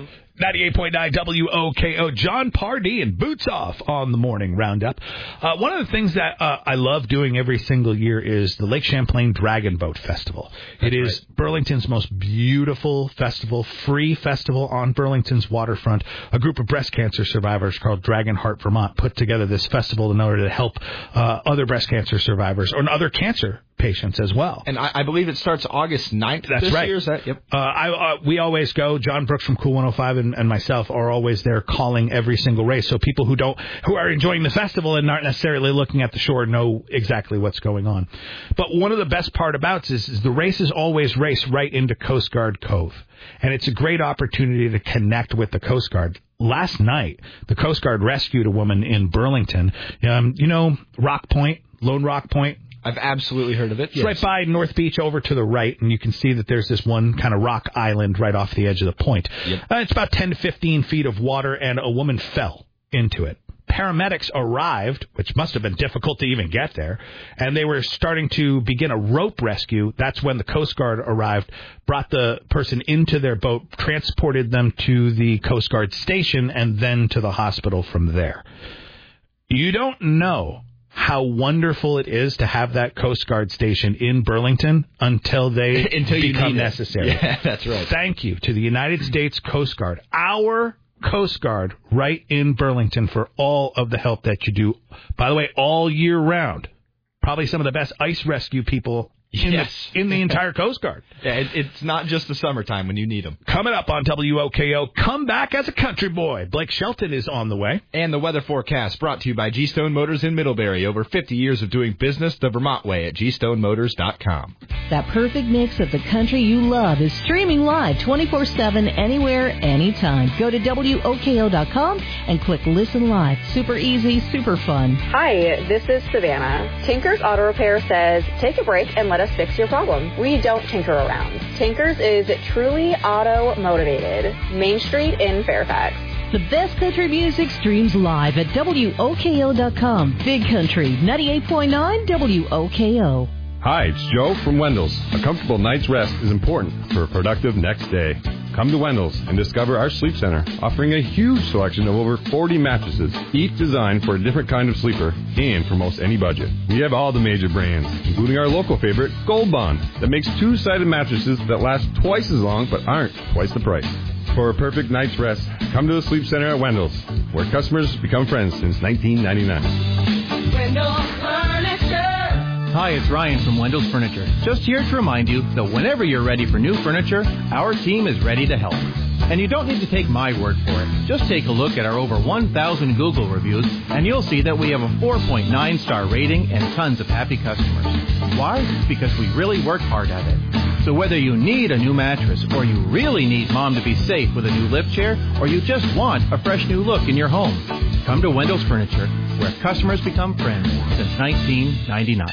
98.9 WOKO, John Pardee and Boots Off on the Morning Roundup. One of the things that I love doing every single year is the Lake Champlain Dragon Boat Festival. It is Burlington's most beautiful festival, free festival on Burlington's waterfront. A group of breast cancer survivors called Dragon Heart Vermont put together this festival in order to help other breast cancer survivors or other cancer patients as well. And I believe it starts August 9th. That's this right. Year, is that? Yep. We always go. John Brooks from Cool 105 and myself are always there calling every single race. So people who are enjoying the festival and aren't necessarily looking at the shore know exactly what's going on. But one of the best part about this is the races always race right into Coast Guard Cove. And it's a great opportunity to connect with the Coast Guard. Last night, the Coast Guard rescued a woman in Burlington. Rock Point, Lone Rock Point. I've absolutely heard of it. It's right by North Beach over to the right, and you can see that there's this one kind of rock island right off the edge of the point. Yep. It's about 10 to 15 feet of water, and a woman fell into it. Paramedics arrived, which must have been difficult to even get there, and they were starting to begin a rope rescue. That's when the Coast Guard arrived, brought the person into their boat, transported them to the Coast Guard station, and then to the hospital from there. You don't know how wonderful it is to have that Coast Guard station in Burlington until they become necessary. Yeah, that's right. Thank you to the United States Coast Guard, our Coast Guard right in Burlington, for all of the help that you do. By the way, all year round. Probably some of the best ice rescue people in the entire Coast Guard. Yeah, it's not just the summertime when you need them. Coming up on WOKO, come back as a country boy. Blake Shelton is on the way. And the weather forecast brought to you by G-Stone Motors in Middlebury. Over 50 years of doing business the Vermont way at gstonemotors.com. That perfect mix of the country you love is streaming live 24/7 anywhere, anytime. Go to WOKO.com and click Listen Live. Super easy, super fun. Hi, this is Savannah. Tinker's Auto Repair says, take a break and let us fix your problem. We don't tinker around. Tinker's is truly auto-motivated. Main Street in Fairfax. The best country music streams live at WOKO.com. Big Country, 98.9 WOKO. Hi, it's Joe from Wendell's. A comfortable night's rest is important for a productive next day. Come to Wendell's and discover our sleep center, offering a huge selection of over 40 mattresses, each designed for a different kind of sleeper and for most any budget. We have all the major brands, including our local favorite, Gold Bond, that makes two-sided mattresses that last twice as long but aren't twice the price. For a perfect night's rest, come to the Sleep Center at Wendell's, where customers become friends since 1999. Wendell's Furniture. Hi, it's Ryan from Wendell's Furniture. Just here to remind you that whenever you're ready for new furniture, our team is ready to help. And you don't need to take my word for it. Just take a look at our over 1,000 Google reviews, and you'll see that we have a 4.9-star rating and tons of happy customers. Why? Because we really work hard at it. So whether you need a new mattress, or you really need Mom to be safe with a new lift chair, or you just want a fresh new look in your home, come to Wendell's Furniture, where customers become friends since 1999.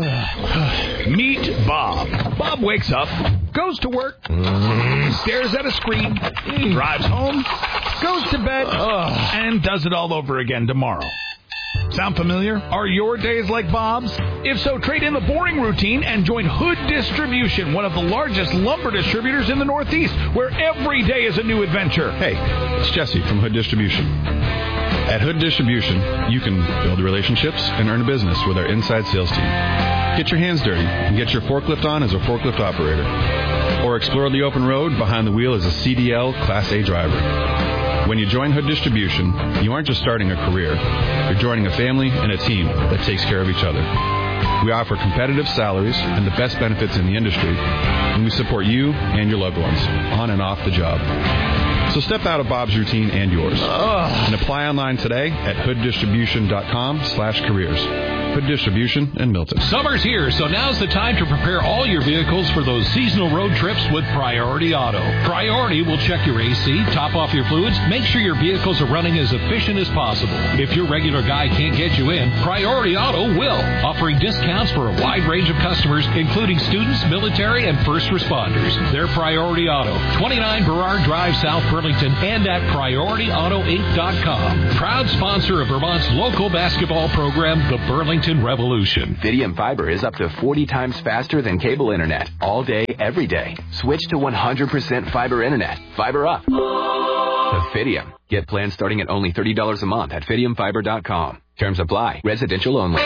Meet Bob. Bob wakes up, goes to work, stares at a screen, drives home, goes to bed, and does it all over again tomorrow. Sound familiar? Are your days like Bob's? If so, trade in the boring routine and join Hood Distribution, one of the largest lumber distributors in the Northeast, where every day is a new adventure. Hey, it's Jesse from Hood Distribution. At Hood Distribution, you can build relationships and earn a business with our inside sales team. Get your hands dirty and get your forklift on as a forklift operator. Or explore the open road behind the wheel as a CDL Class A driver. When you join Hood Distribution, you aren't just starting a career. You're joining a family and a team that takes care of each other. We offer competitive salaries and the best benefits in the industry, and we support you and your loved ones on and off the job. So step out of Bob's routine and yours. And apply online today at hooddistribution.com/careers. Hood Distribution in Milton. Summer's here, so now's the time to prepare all your vehicles for those seasonal road trips with Priority Auto. Priority will check your AC, top off your fluids, make sure your vehicles are running as efficient as possible. If your regular guy can't get you in, Priority Auto will, offering discounts for a wide range of customers, including students, military, and first responders. They're Priority Auto, 29 Burrard Drive, South Burlington, and at PriorityAutoInc.com. Proud sponsor of Vermont's local basketball program, the Burlington Revolution. Fidium Fiber is up to 40 times faster than cable internet. All day, every day. Switch to 100% fiber internet. Fiber up. of Fidium. Get plans starting at only $30 a month at FidiumFiber.com. Terms apply. Residential only.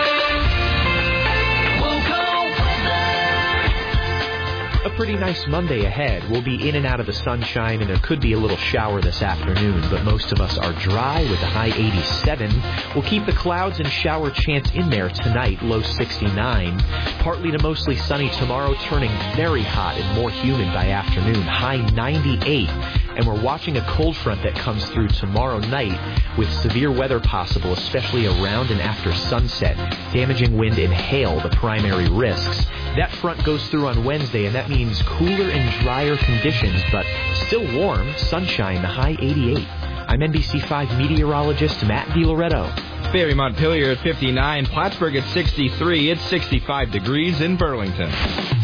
A pretty nice Monday ahead. We'll be in and out of the sunshine, and there could be a little shower this afternoon, but most of us are dry with a high 87. We'll keep the clouds and shower chance in there tonight, low 69. Partly to mostly sunny tomorrow, turning very hot and more humid by afternoon, high 98. And we're watching a cold front that comes through tomorrow night with severe weather possible, especially around and after sunset. Damaging wind and hail, the primary risks. That front goes through on Wednesday, and that means cooler and drier conditions, but still warm, sunshine, the high 88. I'm NBC5 meteorologist Matt DiLoretto. Barry Montpelier at 59, Plattsburgh at 63. It's 65 degrees in Burlington.